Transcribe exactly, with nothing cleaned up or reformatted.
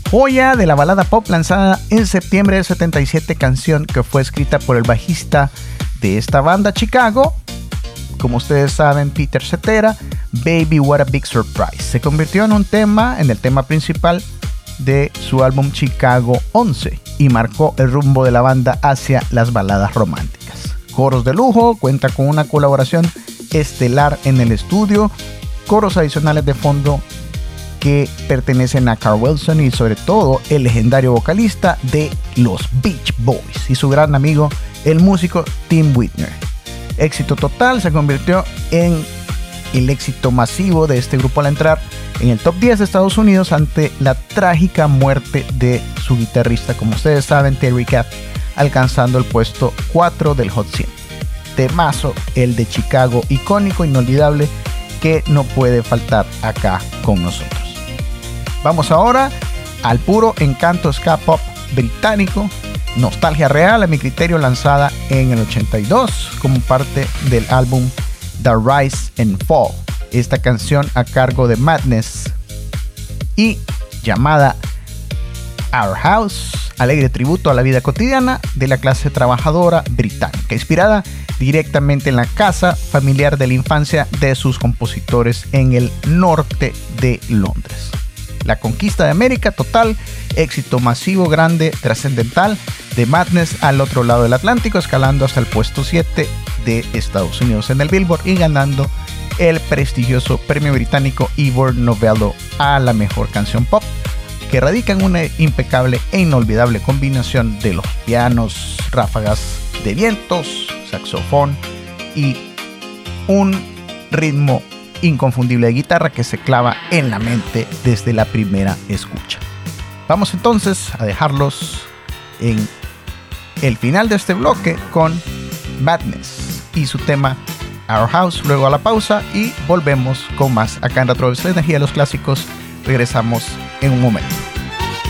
joya de la balada pop lanzada en septiembre del setenta y siete, canción que fue escrita por el bajista de esta banda Chicago, como ustedes saben, Peter Cetera. Baby What a Big Surprise se convirtió en un tema, en el tema principal de su álbum Chicago once, y marcó el rumbo de la banda hacia las baladas románticas. Coros de lujo, cuenta con una colaboración estelar en el estudio, coros adicionales de fondo que pertenecen a Carl Wilson y sobre todo el legendario vocalista de los Beach Boys y su gran amigo, el músico Tim Whitner. Éxito total, se convirtió en el éxito masivo de este grupo al entrar en el top diez de Estados Unidos ante la trágica muerte de su guitarrista, como ustedes saben, Terry Kath, alcanzando el puesto cuatro del Hot cien. Temazo, el de Chicago, icónico, inolvidable, que no puede faltar acá con nosotros. Vamos ahora al puro encanto ska pop británico, nostalgia real a mi criterio, lanzada en el ochenta y dos como parte del álbum The Rise and Fall. Esta canción a cargo de Madness y llamada Our House, alegre tributo a la vida cotidiana de la clase trabajadora británica, inspirada directamente en la casa familiar de la infancia de sus compositores en el norte de Londres. La conquista de América total, éxito masivo, grande, trascendental de Madness al otro lado del Atlántico, escalando hasta el puesto siete de Estados Unidos en el Billboard y ganando el prestigioso premio británico Ivor Novello a la mejor canción pop, que radica en una impecable e inolvidable combinación de los pianos, ráfagas de vientos, saxofón y un ritmo inconfundible de guitarra que se clava en la mente desde la primera escucha. Vamos entonces a dejarlos en el final de este bloque con Madness y su tema Our House, luego a la pausa y volvemos con más acá en Retrovisores, la energía de los clásicos. Regresamos en un momento.